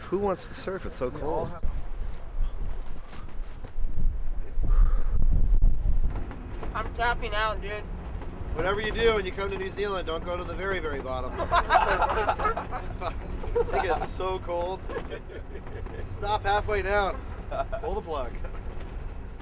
Who wants to surf? It's so cold. I'm tapping out, dude. Whatever you do when you come to New Zealand, don't go to the very, very bottom. It gets so cold. Stop halfway down. Pull the plug.